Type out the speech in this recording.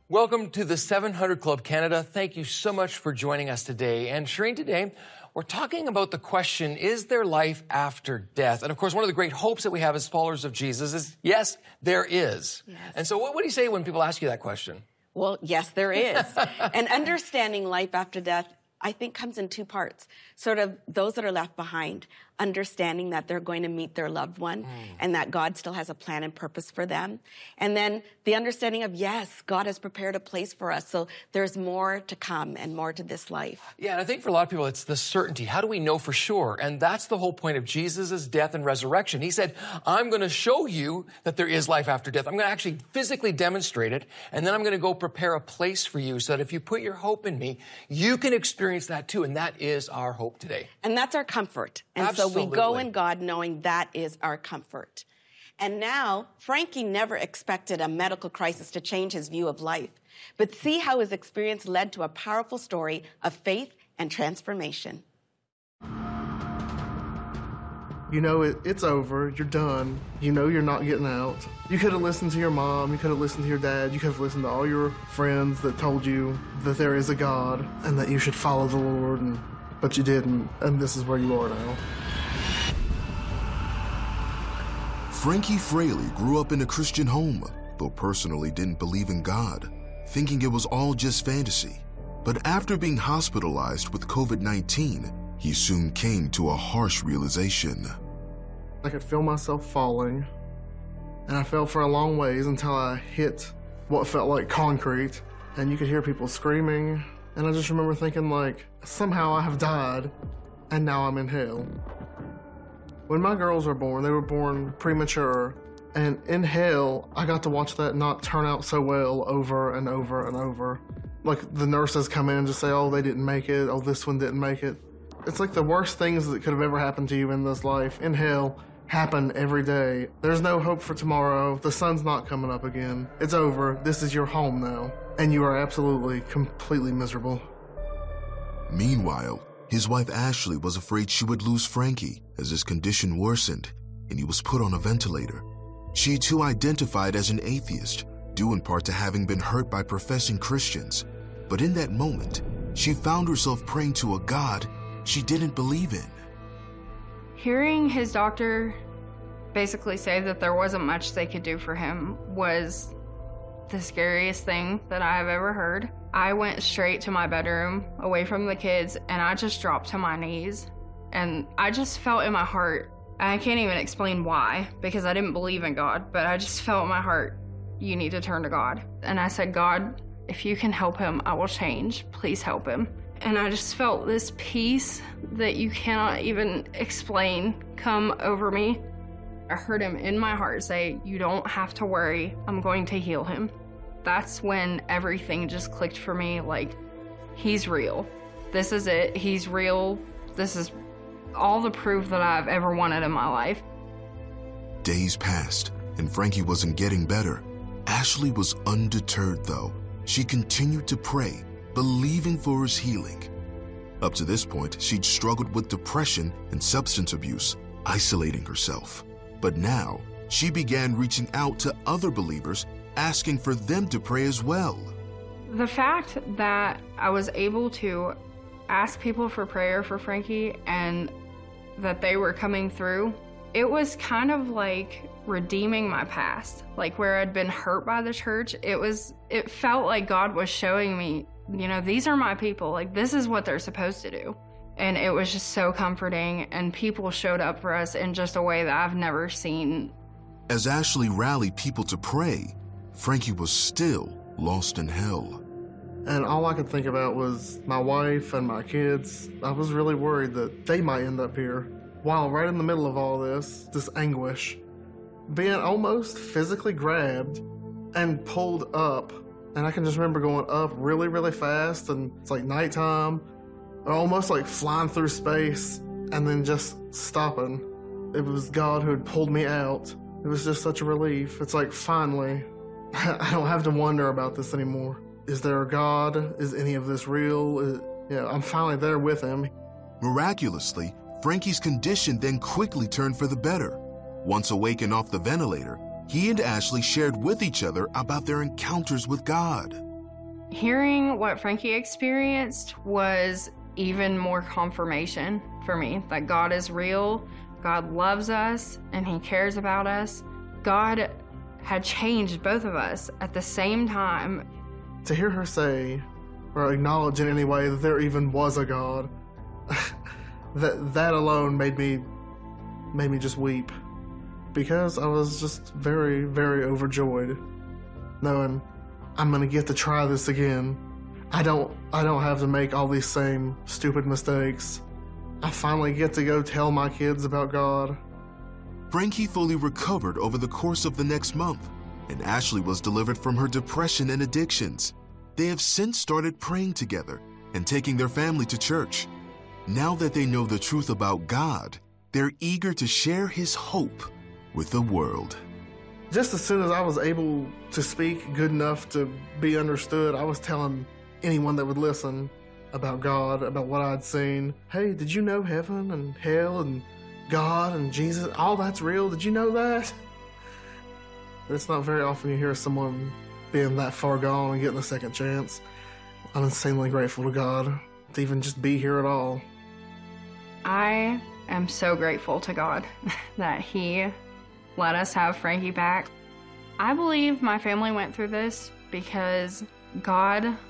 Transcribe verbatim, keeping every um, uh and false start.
Welcome to the seven hundred Club Canada. Thank you so much for joining us today. And Shireen, today we're talking about the question, is there life after death? And of course, one of the great hopes that we have as followers of Jesus is, yes, there is. Yes. And so what, what do you say when people ask you that question? Well, yes, there is. And understanding life after death, I think, comes in two parts. Sort of those that are left behind, understanding that they're going to meet their loved one mm. and that God still has a plan and purpose for them. And then the understanding of, yes, God has prepared a place for us. So there's more to come and more to this life. Yeah, and I think for a lot of people, it's the certainty. How do we know for sure? And that's the whole point of Jesus' death and resurrection. He said, I'm going to show you that there is life after death. I'm going to actually physically demonstrate it. And then I'm going to go prepare a place for you so that if you put your hope in me, you can experience that too. And that is our hope today. And that's our comfort. And Absolutely. So we go in God knowing that is our comfort. And now, Frankie never expected a medical crisis to change his view of life. But see how his experience led to a powerful story of faith and transformation. You know it, it's over, you're done. You know you're not getting out. You could have listened to your mom, you could have listened to your dad, you could have listened to all your friends that told you that there is a God and that you should follow the Lord, and, but you didn't, and this is where you are now. Frankie Fraley grew up in a Christian home, though personally didn't believe in God, thinking it was all just fantasy. But after being hospitalized with COVID nineteen, he soon came to a harsh realization. I could feel myself falling, and I fell for a long ways until I hit what felt like concrete, and you could hear people screaming, and I just remember thinking, like, somehow I have died, and now I'm in hell. When my girls were born, they were born premature, and in hell, I got to watch that not turn out so well over and over and over. Like, the nurses come in and just say, oh, they didn't make it, oh, this one didn't make it. It's like the worst things that could have ever happened to you in this life, in hell, happen every day. There's no hope for tomorrow. The sun's not coming up again. It's over. This is your home now. And you are absolutely, completely miserable. Meanwhile, his wife Ashley was afraid she would lose Frankie as his condition worsened and he was put on a ventilator. She too identified as an atheist, due in part to having been hurt by professing Christians. But in that moment, she found herself praying to a God she didn't believe in. Hearing his doctor basically say that there wasn't much they could do for him was the scariest thing that I have ever heard. I went straight to my bedroom, away from the kids, and I just dropped to my knees. And I just felt in my heart, I can't even explain why, because I didn't believe in God, but I just felt in my heart, you need to turn to God. And I said, God, if you can help him, I will change. Please help him. And I just felt this peace that you cannot even explain come over me. I heard him in my heart say, you don't have to worry, I'm going to heal him. That's when everything just clicked for me, like, he's real. This is it, he's real. This is all the proof that I've ever wanted in my life. Days passed, and Frankie wasn't getting better. Ashley was undeterred, though. She continued to pray, believing for his healing. Up to this point, she'd struggled with depression and substance abuse, isolating herself. But now, she began reaching out to other believers, asking for them to pray as well. The fact that I was able to ask people for prayer for Frankie and that they were coming through, it was kind of like redeeming my past. Like where I'd been hurt by the church, it was, it felt like God was showing me, you know, these are my people, like this is what they're supposed to do. And it was just so comforting, and people showed up for us in just a way that I've never seen. As Ashley rallied people to pray, Frankie was still lost in hell. And all I could think about was my wife and my kids. I was really worried that they might end up here. While right in the middle of all this, this anguish, being almost physically grabbed and pulled up. And I can just remember going up really, really fast, and it's like nighttime, almost like flying through space, and then just stopping. It was God who had pulled me out. It was just such a relief. It's like, finally, I don't have to wonder about this anymore. Is there a God? Is any of this real? Is, you know, I'm finally there with him. Miraculously, Frankie's condition then quickly turned for the better. Once awake and off the ventilator, he and Ashley shared with each other about their encounters with God. Hearing what Frankie experienced was even more confirmation for me that God is real, God loves us, and He cares about us. God had changed both of us at the same time. To hear her say, or acknowledge in any way that there even was a God, that that alone made me made me just weep, because I was just very, very overjoyed, knowing I'm gonna get to try this again. I don't I don't have to make all these same stupid mistakes. I finally get to go tell my kids about God. Frankie fully recovered over the course of the next month, and Ashley was delivered from her depression and addictions. They have since started praying together and taking their family to church. Now that they know the truth about God, they're eager to share His hope with the world. Just as soon as I was able to speak good enough to be understood, I was telling anyone that would listen about God, about what I'd seen. Hey, did you know heaven and hell and God and Jesus? All that's real. Did you know that? But it's not very often you hear someone being that far gone and getting a second chance. I'm insanely grateful to God to even just be here at all. I am so grateful to God that He let us have Frankie back. I believe my family went through this because God